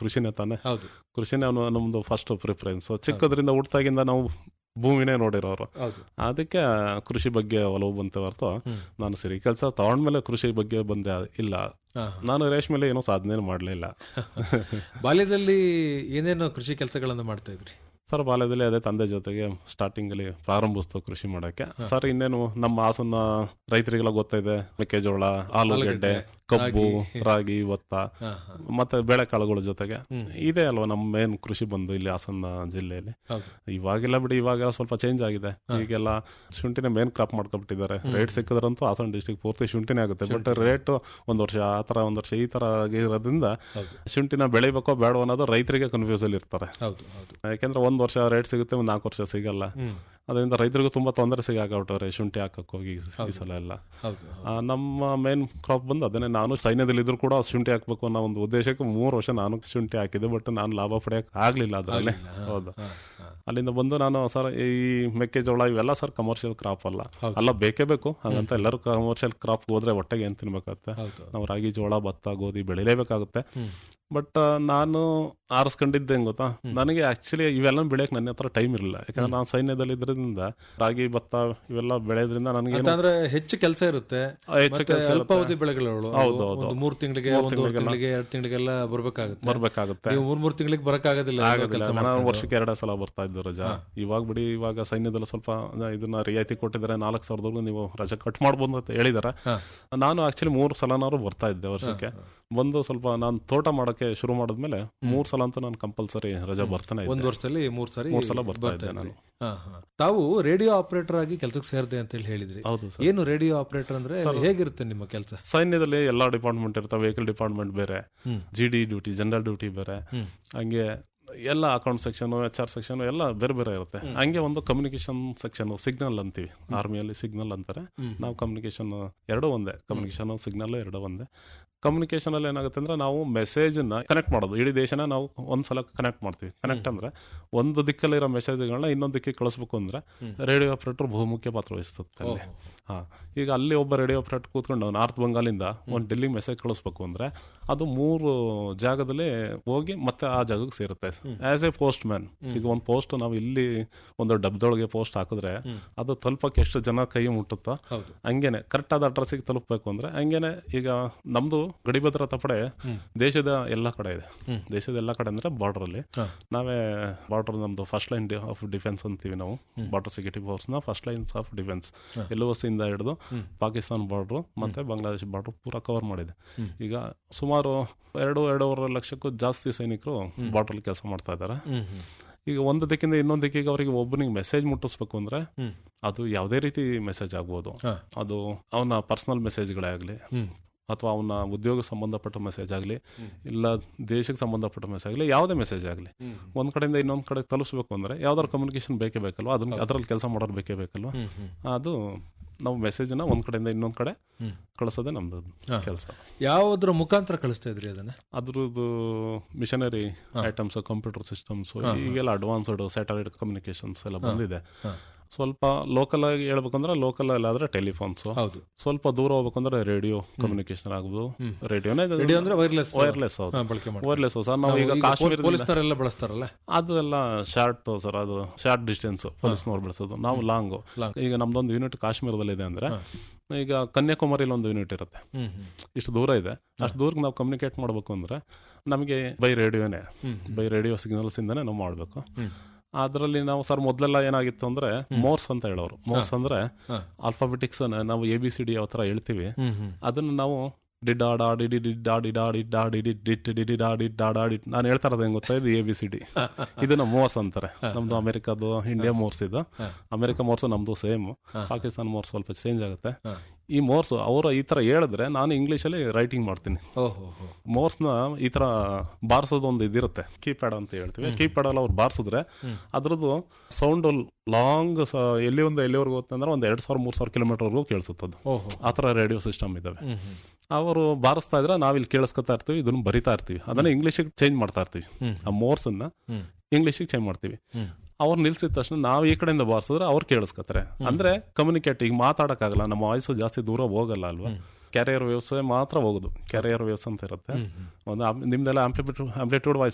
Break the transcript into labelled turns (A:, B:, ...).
A: ಕೃಷಿನೇ ತಾನೆ.
B: ಹೌದು,
A: ಕೃಷಿನೇ ನಮ್ದು ಫಸ್ಟ್ ಪ್ರಿಫರೆನ್ಸ್. ಚಿಕ್ಕದ್ರಿಂದ ಹುಟ್ಟಾಗಿಂದ ನಾವು ಭೂಮಿನೇ ನೋಡಿರೋರು, ಅದಕ್ಕೆ ಕೃಷಿ ಬಗ್ಗೆ ಒಲವು ಬಂತೆ ಹೊರತು ನಾನು ಸಿರಿ ಕೆಲಸ ತಗೊಂಡ್ಮೇಲೆ ಕೃಷಿ ಬಗ್ಗೆ ಬಂದೆ ಇಲ್ಲ. ನಾನು ರೇಷ್ಮೆಲೆ ಏನೋ ಸಾಧನೆ ಮಾಡಲಿಲ್ಲ.
B: ಬಾಲ್ಯದಲ್ಲಿ ಏನೇನು ಕೃಷಿ ಕೆಲಸಗಳನ್ನು ಮಾಡ್ತಾ ಇದ್ರಿ
A: ಸರ್? ಬಾಲ್ಯದಲ್ಲಿ ಅದೇ ತಂದೆ ಜೊತೆಗೆ ಸ್ಟಾರ್ಟಿಂಗ್ ಅಲ್ಲಿ ಪ್ರಾರಂಭಿಸ್ತು ಕೃಷಿ ಮಾಡಕ್ಕೆ. ಸರ್ ಇನ್ನೇನು ನಮ್ಮ ಹಾಸನ ರೈತರಿಗೆಲ್ಲ ಗೊತ್ತಿದೆ, ಮೆಕ್ಕೆಜೋಳ, ಆಲೂಗೆಡ್ಡೆ, ಕಬ್ಬು, ರಾಗಿ, ಭತ್ತ ಮತ್ತೆ ಬೇಳೆಕಾಳುಗಳ ಜೊತೆಗೆ ಇದೆ ಅಲ್ವಾ ನಮ್ಮ ಮೇನ್ ಕೃಷಿ ಬಂದು ಇಲ್ಲಿ ಹಾಸನ ಜಿಲ್ಲೆಯಲ್ಲಿ. ಇವಾಗೆಲ್ಲ ಬಿಡಿ, ಇವಾಗ ಸ್ವಲ್ಪ ಚೇಂಜ್ ಆಗಿದೆ. ಈಗೆಲ್ಲ ಶುಂಠಿನೇ main crop ಮಾಡ್ಕೊಬಿಟ್ಟಿದ್ದಾರೆ. Rate ಸಿಕ್ಕಿದ್ರಂತೂ Hassan district ಪೂರ್ತಿ ಶುಂಠಿನೇ ಆಗುತ್ತೆ. ಬಟ್ ರೇಟ್ ಒಂದ್ ವರ್ಷ ಆ ತರ ಒಂದ್ ವರ್ಷ ಈ ತರ ಆಗಿರೋದ್ರಿಂದ ಶುಂಠಿನ ಬೆಳಿಬೇಕೋ ಬೇಡ ಅನ್ನೋದು ರೈತರಿಗೆ ಕನ್ಫ್ಯೂಸ್ ಅಲ್ಲಿ ಇರ್ತಾರೆ. ಯಾಕೆಂದ್ರೆ ಒಂದ್ ವರ್ಷ ರೇಟ್ ಸಿಗುತ್ತೆ, ಒಂದ್ 4 ವರ್ಷ ಸಿಗಲ್ಲ. ಅದರಿಂದ ರೈತರಿಗೂ ತುಂಬಾ ತೊಂದರೆ ಸಿಗಾಕವ್ರೆ ಶುಂಠಿ ಹಾಕಕ್ ಹೋಗಿ ಈ ಸಲ ಎಲ್ಲ. ನಮ್ಮ ಮೇನ್ ಕ್ರಾಪ್ ಬಂದು ಅದನ್ನೇ. ನಾನು ಸೈನ್ಯದಲ್ಲಿ ಇದ್ರು ಕೂಡ ಶುಂಠಿ ಹಾಕ್ಬೇಕು ಅನ್ನೋ ಒಂದು ಉದ್ದೇಶಕ್ಕೆ 3 ವರ್ಷ ನಾನು ಶುಂಠಿ ಹಾಕಿದೆ. ಬಟ್ ನಾನು ಲಾಭ ಪಡೆಯಕ್ ಆಗ್ಲಿಲ್ಲ ಅದರಲ್ಲಿ. ಹೌದು, ಅಲ್ಲಿಂದ ಬಂದು ನಾನು ಸರ್ ಈ ಮೆಕ್ಕೆಜೋಳ ಇವೆಲ್ಲ ಸರ್ ಕಮರ್ಷಿಯಲ್ ಕ್ರಾಪ್ ಅಲ್ಲ ಬೇಕೇ ಬೇಕು. ಹಾಗಂತ ಎಲ್ಲರೂ ಕಮರ್ಷಿಯಲ್ ಕ್ರಾಪ್ ಹೋದ್ರೆ ಹೊಟ್ಟೆಗೆ ಏನ್ ತಿನ್ಬೇಕಾಗುತ್ತೆ? ನಾವು ರಾಗಿ, ಜೋಳ, ಭತ್ತ, ಗೋಧಿ ಬೆಳಿಲೇಬೇಕಾಗುತ್ತೆ. ಬಟ್ ನಾನು ಆರಿಸ್ಕೊಂಡಿದ್ದೆ ಹೆಂಗ್ ಗೊತ್ತಾ, ನನಗೆ ಆಕ್ಚುಲಿ ಇವೆಲ್ಲ ಬೆಳೆಯಕ್ ನನ್ನ ಹತ್ರ ಟೈಮ್ ಇರಲಿಲ್ಲ. ಯಾಕಂದ್ರೆ ನಾನು ಸೈನ್ಯದಲ್ಲಿ ಇದ್ರಿಂದ ರಾಗಿ, ಭತ್ತ ಇವೆಲ್ಲ ಬೆಳೆಯೋದ್ರಿಂದ ನನಗೆ
B: ಹೆಚ್ಚು ಕೆಲಸ ಇರುತ್ತೆ. ಅಲ್ಪಾವಧಿ ಬೆಳೆಗಳು 3 ತಿಂಗಳಿಗೆ, 1 ತಿಂಗಳಿಗೆ, 2 ತಿಂಗಳಿಗೆಲ್ಲ ಬರ್ಬೇಕಾಗುತ್ತೆ. 3 ತಿಂಗಳಿಗೆ ಬರಕ್ಕಾಗೋದಿಲ್ಲ.
A: ನಾನು ವರ್ಷಕ್ಕೆ 2 ಸಲ ಬರ್ತಾ ಇದ್ದು ರಜಾ. ಇವಾಗ ಬಿಡಿ, ಇವಾಗ ಸೈನ್ಯದಲ್ಲಿ ಸ್ವಲ್ಪ ಇದನ್ನ ರಿಯಾಯಿತಿ ಕೊಟ್ಟಿದ್ದಾರೆ. 4,000 ನೀವು ರಜಾ ಕಟ್ ಮಾಡ್ಬೋದು ಅಂತ ಹೇಳಿದಾರೆ. ನಾನು ಆಕ್ಚುಲಿ 3 ಸಲನಾರು ಬರ್ತಾ ಇದ್ದೆ ವರ್ಷಕ್ಕೆ. ಬಂದು ಸ್ವಲ್ಪ ನಾನು ತೋಟ ಮಾಡಕ್ಕೆ ಶುರು ಮಾಡಿದ್ಮೇಲೆ 3 ಸಲ ಅಂತೂ ನಾನು ಕಂಪಲ್ಸರಿ ರಜಾ ಬರ್ತಾನೆ ಇದ್ದೆ.
B: ಒಂದು ವರ್ಷದಲ್ಲಿ 3 ಸಲ
A: ಬರ್ತಾ ಇದ್ದೆ ನಾನು.
B: ತಾವು ರೇಡಿಯೋ ಆಪರೇಟರ್ ಆಗಿ ಕೆಲಸಕ್ಕೆ ಸೇರಿದೆ ಅಂತ ಹೇಳಿ ಹೇಳಿದ್ರಿ.
A: ಹೌದು ಸರ್.
B: ಏನು ರೇಡಿಯೋ ಆಪರೇಟರ್ ಅಂದ್ರೆ ಹೇಗಿರುತ್ತೆ ನಿಮ್ಮ ಕೆಲಸ?
A: ಸೈನ್ಯದಲ್ಲಿ ಎಲ್ಲಾ ಡಿಪಾರ್ಟ್ಮೆಂಟ್ ಇರ್ತಾವೆ. ವೆಹಿಕಲ್ ಡಿಪಾರ್ಟ್ಮೆಂಟ್ ಬೇರೆ, GD ಡ್ಯೂಟಿ, ಜನರಲ್ ಡ್ಯೂಟಿ ಬೇರೆ, ಹಂಗೆ ಎಲ್ಲ ಅಕೌಂಟ್ ಸೆಕ್ಷನ್, HR ಸೆಕ್ಷನ್ ಎಲ್ಲ ಬೇರೆ ಬೇರೆ ಇರುತ್ತೆ. ಹಂಗೆ ಒಂದು ಕಮ್ಯುನಿಕೇಶನ್ ಸೆಕ್ಷನ್, ಸಿಗ್ನಲ್ ಅಂತೀವಿ. ಆರ್ಮಿಯಲ್ಲಿ ಸಿಗ್ನಲ್ ಅಂತಾರೆ, ನಾವು ಕಮ್ಯುನಿಕೇಶನ್ ಎರಡೂ ಒಂದೇ. ಕಮ್ಯುನಿಕೇಶನ್, ಸಿಗ್ನಲ್ ಎರಡೂ ಒಂದೇ. ಕಮ್ಯುನಿಕೇಶನ್ ಅಲ್ಲಿ ಏನಾಗುತ್ತೆ ಅಂದ್ರೆ ನಾವು ಮೆಸೇಜ್ ನ ಕನೆಕ್ಟ್ ಮಾಡೋದು. ಇಡೀ ದೇಶನ ನಾವು ಒಂದ್ಸಲ ಕನೆಕ್ಟ್ ಮಾಡ್ತೀವಿ. ಕನೆಕ್ಟ್ ಅಂದ್ರೆ ಒಂದು ದಿಕ್ಕಲ್ಲಿರೋ ಮೆಸೇಜ್ಗಳನ್ನ ಇನ್ನೊಂದು ದಿಕ್ಕಿಗೆ ಕಳಿಸ್ಬೇಕು ಅಂದ್ರೆ ರೇಡಿಯೋ ಆಪರೇಟರ್ ಬಹುಮುಖ್ಯ ಪಾತ್ರ ವಹಿಸುತ್ತೆ ಅಲ್ಲಿ. ಈಗ ಅಲ್ಲಿ ಒಬ್ಬ ರೇಡಿಯೋ ಆಪರೇಟರ್ ಕೂತ್ಕೊಂಡು ನಾರ್ತ್ ಬೆಂಗಾಲಿಂದ ಒಂದು ಡೆಲ್ಲಿ ಮೆಸೇಜ್ ಕಳಿಸ್ಬೇಕು ಅಂದ್ರೆ ಅದು 3 ಜಾಗದಲ್ಲಿ ಹೋಗಿ ಮತ್ತೆ ಆ ಜಾಗಕ್ಕೆ ಸೇರುತ್ತೆ. ಆಸ್ ಎ ಪೋಸ್ಟ್ ಮ್ಯಾನ್, ಈಗ ಒಂದು ಪೋಸ್ಟ್ ನಾವು ಇಲ್ಲಿ ಒಂದು ಡಬ್ಬದೊಳಗೆ ಪೋಸ್ಟ್ ಹಾಕಿದ್ರೆ ಅದು ತಲುಪಕ್ಕೆ ಎಷ್ಟು ಜನ ಕೈ ಮುಟ್ಟುತ್ತೋ ಹಂಗೇನೆ ಕರೆಕ್ಟ್ ಆದ ಅಡ್ರೆಸ್ಗೆ ತಲುಪಬೇಕು ಅಂದ್ರೆ ಹಂಗೇನೆ. ಈಗ ನಮ್ದು ಗಡಿ ಭದ್ರತಾ ಪಡೆ ದೇಶದ ಎಲ್ಲಾ ಕಡೆ ಇದೆ. ದೇಶದ ಎಲ್ಲಾ ಕಡೆ ಅಂದ್ರೆ ಬಾರ್ಡರ್ ಅಲ್ಲಿ ನಾವೇ ಬಾರ್ಡರ್, ನಮ್ದು ಫಸ್ಟ್ ಲೈನ್ ಆಫ್ ಡಿಫೆನ್ಸ್ ಅಂತೀವಿ ನಾವು. ಬಾರ್ಡರ್ ಸೆಕ್ಯೂರಿಟಿ ಫೋರ್ಸ್ ನ first lines of defence LOC ಇಂದ ಹಿಡಿದು ಪಾಕಿಸ್ತಾನ ಬಾರ್ಡರ್ ಮತ್ತೆ ಬಾಂಗ್ಲಾದೇಶ ಬಾರ್ಡರ್ ಪೂರಾ ಕವರ್ ಮಾಡಿದೆ. ಈಗ ಸುಮಾರು 2.5 ಲಕ್ಷಕ್ಕೂ ಜಾಸ್ತಿ ಸೈನಿಕರು ಬಾರ್ಡರ್ ಕೆಲಸ ಮಾಡ್ತಾ ಇದ್ದಾರೆ. ಈಗ ಒಂದು ದಿಕ್ಕಿಂದ ಇನ್ನೊಂದು ದಿಕ್ಕಿಗೆ ಅವರಿಗೆ ಒಬ್ಬನಿಗೆ ಮೆಸೇಜ್ ಮುಟ್ಟಿಸ್ಬೇಕು ಅಂದ್ರೆ ಅದು ಯಾವುದೇ ರೀತಿ ಮೆಸೇಜ್ ಆಗ್ಬೋದು. ಅದು ಅವನ ಪರ್ಸನಲ್ ಮೆಸೇಜ್ಗಳೇ ಆಗಲಿ, ಅಥವಾ ಅವನ ಉದ್ಯೋಗ ಸಂಬಂಧಪಟ್ಟ ಮೆಸೇಜ್ ಆಗಲಿ, ಇಲ್ಲ ದೇಶಕ್ಕೆ ಸಂಬಂಧಪಟ್ಟ ಮೆಸೇಜ್ ಆಗಲಿ, ಯಾವುದೇ ಮೆಸೇಜ್ ಆಗಲಿ ಒಂದ್ ಕಡೆಯಿಂದ ಇನ್ನೊಂದ್ ಕಡೆ ತಲುಪಿಸ್ಬೇಕು ಅಂದ್ರೆ ಯಾವ್ದಾದ್ರು ಕಮ್ಯುನಿಕೇಶನ್ ಬೇಕೇ ಬೇಕಲ್ವಾ? ಅದನ್ನ ಅದರಲ್ಲಿ ಕೆಲಸ ಮಾಡೋರು ಬೇಕೇ ಬೇಕಲ್ವಾ? ಅದು ನಾವು ಮೆಸೇಜ್ ನ ಒಂದ್ ಕಡೆಯಿಂದ ಇನ್ನೊಂದ್ ಕಡೆ ಕಳಿಸೋದೇ ನಮ್ದು ಕೆಲಸ.
B: ಯಾವ್ದ್ರ ಮುಖಾಂತರ ಕಳಿಸ್ತಾ ಇದ್ರಿ ಅದನ್ನ?
A: ಅದ್ರದ್ದು ಮಿಷನರಿ ಐಟಮ್ಸ್, ಕಂಪ್ಯೂಟರ್ ಸಿಸ್ಟಮ್ಸ್, ಈಗೆಲ್ಲ ಅಡ್ವಾನ್ಸ್ಡ್ ಸ್ಯಾಟಲೈಟ್ ಕಮ್ಯುನಿಕೇಶನ್ಸ್ ಎಲ್ಲ ಬಂದಿದೆ. ಸ್ವಲ್ಪ ಲೋಕಲ್ ಆಗಿ ಹೇಳ್ಬೇಕಂದ್ರೆ ಲೋಕಲ್ ಆದ್ರೆ ಟೆಲಿಫೋನ್ಸ್, ಸ್ವಲ್ಪ ದೂರ ಹೋಗ್ಬೇಕಂದ್ರೆ ರೇಡಿಯೋ ಕಮ್ಯುನಿಕೇಶನ್ ಆಗ್ಬೋದು. ರೇಡಿಯೋನೇ ವೈರ್ಲೆಸ್ ಸರ್. ನಾವು ಈಗ
B: ಕಾಶ್ಮೀರ ಬಳಸ್ತಾರಲ್ಲ
A: ಅದೆಲ್ಲ ಶಾರ್ಟ್ ಸರ್, ಅದು ಶಾರ್ಟ್ ಡಿಸ್ಟೆನ್ಸ್ ಪೊಲೀಸ್ನವ್ರು ಬಳಸೋದು. ನಾವು ಲಾಂಗ್. ಈಗ ನಮ್ದೊಂದು ಯೂನಿಟ್ ಕಾಶ್ಮೀರದಲ್ಲಿ ಇದೆ ಅಂದ್ರೆ ಈಗ ಕನ್ಯಾಕುಮಾರಿಲಿ ಒಂದು ಯೂನಿಟ್ ಇರುತ್ತೆ, ಇಷ್ಟು ದೂರ ಇದೆ. ಅಷ್ಟು ದೂರಕ್ಕೆ ನಾವು ಕಮ್ಯುನಿಕೇಟ್ ಮಾಡ್ಬೇಕು ಅಂದ್ರೆ ನಮಗೆ ಬೈ ರೇಡಿಯೋ ಸಿಗ್ನಲ್ಸ್ ಇಂದಾನೆ ನಾವು ಮಾಡ್ಬೇಕು. ಅದರಲ್ಲಿ ನಾವು ಸರ್ ಮೊದಲೆಲ್ಲ ಏನಾಗಿತ್ತು ಅಂದ್ರೆ ಮೋರ್ಸ್ ಅಂತ ಹೇಳೋರು. ಮೋರ್ಸ್ ಅಂದ್ರೆ ಆಲ್ಫಾಬೆಟಿಕ್ಸ್ ನಾವು ABCD ಯಾವ ತರ ಹೇಳ್ತೀವಿ ಅದನ್ನ ನಾವು ನಾನು ಹೇಳ್ತಾ ಇರೋದು ಹೆಂಗ್ ಗೊತ್ತಾ, ಇದು ABCD. ಇದನ್ನ ಮೋರ್ಸ್ ಅಂತಾರೆ. ನಮ್ದು ಅಮೆರಿಕದ್ದು ಇಂಡಿಯಾ ಮೋರ್ಸ್, ಇದು ಅಮೆರಿಕ ಮೋರ್ಸ್, ನಮ್ದು ಸೇಮ್. ಪಾಕಿಸ್ತಾನ ಮೋರ್ಸ್ ಸ್ವಲ್ಪ ಚೇಂಜ್ ಆಗುತ್ತೆ. ಈ ಮೋರ್ಸ್ ಅವರು ಈ ತರ ಹೇಳಿದ್ರೆ ನಾನು ಇಂಗ್ಲಿಷ್ ಅಲ್ಲಿ ರೈಟಿಂಗ್ ಮಾಡ್ತೀನಿ. ಮೋರ್ಸ್ ನ ಈ ತರ ಬಾರಿಸೋದು ಒಂದು ಇದಿರುತ್ತೆ, ಕೀಪ್ಯಾಡ್ ಅಂತ ಹೇಳ್ತೀವಿ. ಕೀಪ್ಯಾಡ್ ಅಲ್ಲಿ ಅವ್ರು ಬಾರಿಸಿದ್ರೆ ಅದ್ರದ್ದು ಸೌಂಡ್ ಲಾಂಗ್ ಎಲ್ಲಿವರೆಗೂ ಹೋಗುತ್ತೆ ಅಂದ್ರೆ ಒಂದು 2,000-3,000 ಕಿಲೋಮೀಟರ್ವರೆಗೂ ಕೇಳಿಸುತ್ತದು. ಆತರ ರೇಡಿಯೋ ಸಿಸ್ಟಮ್ ಇದಾವೆ. ಅವರು ಬಾರಿಸ್ತಾ ಇದ್ರೆ ನಾವಿಲ್ಲಿ ಕೇಳಿಸ್ಕೊತಾ ಇರ್ತೀವಿ, ಇದನ್ನ ಬರಿತಾ ಇರ್ತೀವಿ, ಅದನ್ನ ಇಂಗ್ಲಿಷಿಗೆ ಚೇಂಜ್ ಮಾಡ್ತಾ ಇರ್ತೀವಿ. ಆ ಮೋರ್ಸ್ ಅನ್ನ ಇಂಗ್ಲಿಷಿಗೆ ಚೇಂಜ್ ಮಾಡ್ತೀವಿ. ಅವ್ರು ನಿಲ್ಸಿದ ತಕ್ಷಣ ನಾವು ಈ ಕಡೆಯಿಂದ ಬಾರಿಸಿದ್ರೆ ಅವ್ರು ಕೇಳಿಸ್ಕೊತಾರೆ. ಅಂದ್ರೆ ಕಮ್ಯುನಿಕೇಟ್, ಈಗ ಮಾತಾಡಕ್ಕಾಗಲ್ಲ, ನಮ್ಮ ವಾಯ್ಸು ಜಾಸ್ತಿ ದೂರ ಹೋಗಲ್ಲ ಅಲ್ವಾ. ಕ್ಯಾರಿಯರ್ ವೇವ್ಸ್ ಮಾತ್ರ ಹೋಗುದು. ಕ್ಯಾರಿಯರ್ ವೇವ್ಸ್ ಅಂತ ಇರುತ್ತೆ. ಒಂದು ನಿಮ್ದೆಲ್ಲ ಆಂಪ್ಲಿಟ್ಯೂಡ್ ವಾಯ್ಸ್